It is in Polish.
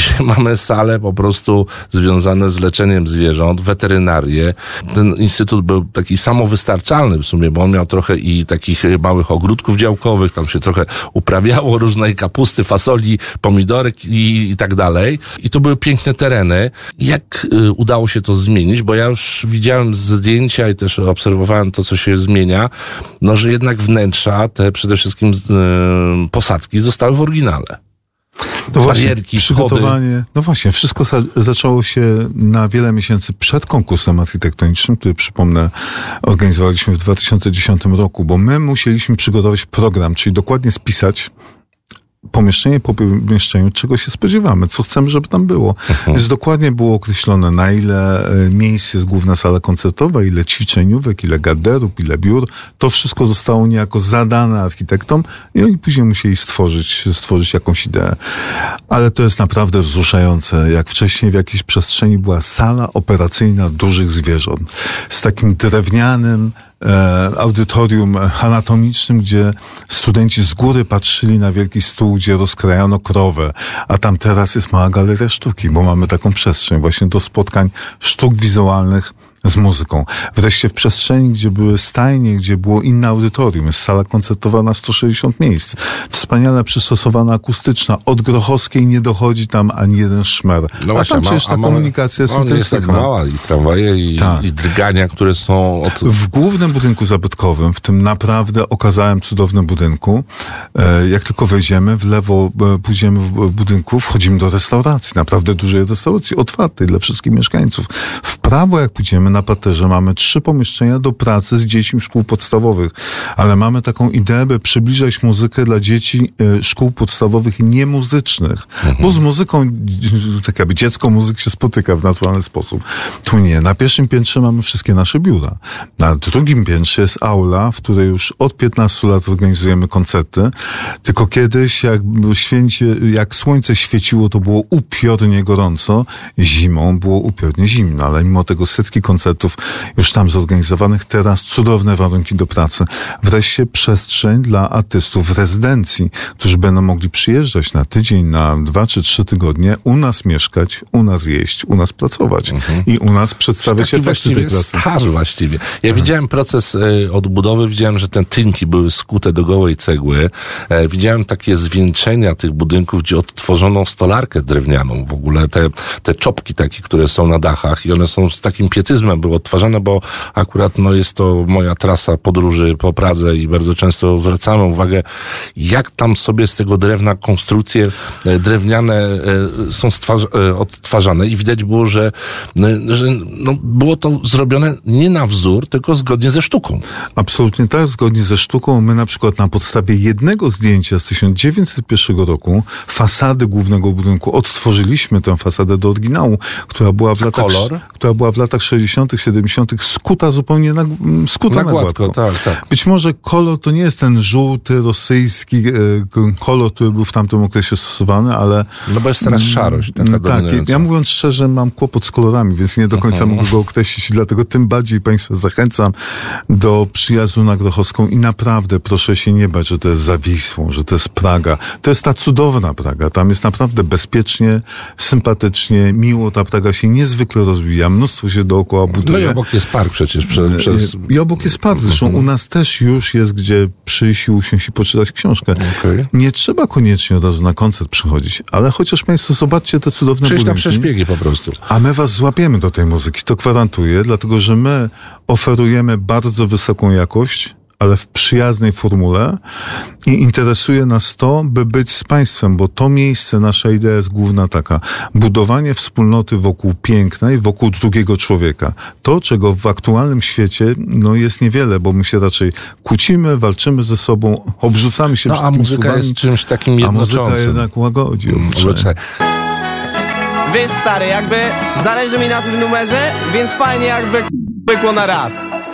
Dzisiaj mamy sale po prostu związane z leczeniem zwierząt, weterynarię. Ten instytut był taki samowystarczalny w sumie, bo on miał trochę i takich małych ogródków działkowych, tam się trochę uprawiało różnej kapusty, fasoli, pomidorek i tak dalej. I to były piękne tereny. Jak udało się to zmienić? Bo ja już widziałem zdjęcia i też obserwowałem to, co się zmienia, no, że jednak wnętrza, te przede wszystkim posadzki zostały w oryginale. No właśnie, barierki, przygotowanie. schody. No właśnie, wszystko zaczęło się na wiele miesięcy przed konkursem architektonicznym, który, przypomnę, organizowaliśmy w 2010 roku, bo my musieliśmy przygotować program, czyli dokładnie spisać pomieszczenie po pomieszczeniu, czego się spodziewamy, co chcemy, żeby tam było. Więc dokładnie było określone, na ile miejsc jest główna sala koncertowa, ile ćwiczeniówek, ile garderób, ile biur. To wszystko zostało niejako zadane architektom i oni później musieli stworzyć jakąś ideę. Ale to jest naprawdę wzruszające. Jak wcześniej w jakiejś przestrzeni była sala operacyjna dużych zwierząt z takim drewnianym audytorium anatomicznym, gdzie studenci z góry patrzyli na wielki stół, gdzie rozkrajano krowę, a tam teraz jest mała galeria sztuki, bo mamy taką przestrzeń właśnie do spotkań sztuk wizualnych z muzyką. Wreszcie w przestrzeni, gdzie były stajnie, gdzie było inne audytorium, jest sala koncertowa na 160 miejsc. Wspaniale przystosowana akustyczna. Od Grochowskiej nie dochodzi tam ani jeden szmer. No właśnie, tam przecież ta komunikacja jest intensywna. Jest taka mała i tramwaje i drgania, które są W głównym budynku zabytkowym, w tym naprawdę okazałym cudownym budynku, jak tylko wejdziemy, w lewo pójdziemy w budynku, wchodzimy do restauracji, naprawdę dużej restauracji, otwartej dla wszystkich mieszkańców. W prawo, jak pójdziemy na parterze, mamy 3 pomieszczenia do pracy z dziećmi szkół podstawowych, ale mamy taką ideę, by przybliżać muzykę dla dzieci szkół podstawowych niemuzycznych, bo z muzyką, tak jakby dziecko muzyk się spotyka w naturalny sposób. Tu nie. Na pierwszym piętrze mamy wszystkie nasze biura. Na drugim piętrze jest aula, w której już od 15 lat organizujemy koncerty, tylko kiedyś, jak słońce świeciło, to było upiornie gorąco, zimą było upiornie zimno, ale mimo tego setki koncertów już tam zorganizowanych, teraz cudowne warunki do pracy. Wreszcie przestrzeń dla artystów w rezydencji, którzy będą mogli przyjeżdżać na tydzień, na 2 czy 3 tygodnie, u nas mieszkać, u nas jeść, u nas pracować i u nas przedstawiać efekty tej pracy. Staż właściwie. Ja widziałem proces odbudowy, widziałem, że te tynki były skute do gołej cegły. Widziałem takie zwieńczenia tych budynków, gdzie odtworzono stolarkę drewnianą. W ogóle te czopki takie, które są na dachach i one są z takim pietyzmem były odtwarzane, bo akurat jest to moja trasa podróży po Pradze i bardzo często zwracamy uwagę, jak tam sobie z tego drewna konstrukcje drewniane są odtwarzane i widać było, że było to zrobione nie na wzór, tylko zgodnie ze sztuką. Absolutnie tak, zgodnie ze sztuką. My na przykład na podstawie jednego zdjęcia z 1901 roku fasady głównego budynku odtworzyliśmy tę fasadę do oryginału, która była w latach 60., 70. skuta zupełnie na gładko. Tak. Być może kolor to nie jest ten żółty, rosyjski kolor, który był w tamtym okresie stosowany, ale... No bo jest teraz szarość. Tak, ja mówiąc szczerze, mam kłopot z kolorami, więc nie do końca mogę go określić i dlatego tym bardziej Państwa zachęcam do przyjazdu na Grochowską i naprawdę proszę się nie bać, że to jest za Wisłą, że to jest Praga. To jest ta cudowna Praga. Tam jest naprawdę bezpiecznie, sympatycznie, miło. Ta Praga się niezwykle rozwija. Mnóstwo się dookoła buduje. No i obok jest park przecież. I obok jest park. Zresztą u nas też już jest, gdzie przyjść i usiąść i poczytać książkę. Okay. Nie trzeba koniecznie od razu na koncert przychodzić, ale chociaż Państwo zobaczcie te cudowne budynki. Przyjść na przeszpiegi po prostu. A my Was złapiemy do tej muzyki. To gwarantuję, dlatego że my oferujemy bardzo wysoką jakość, ale w przyjaznej formule i interesuje nas to, by być z Państwem, bo to miejsce, nasza idea jest główna taka. Budowanie wspólnoty wokół pięknej, wokół drugiego człowieka. To, czego w aktualnym świecie jest niewiele, bo my się raczej kłócimy, walczymy ze sobą, obrzucamy się a muzyka słowami, jest czymś takim jednoczącym. A muzyka jednak łagodzi. Wiesz, stary, jakby zależy mi na tym numerze, więc fajnie jakby pykło na raz.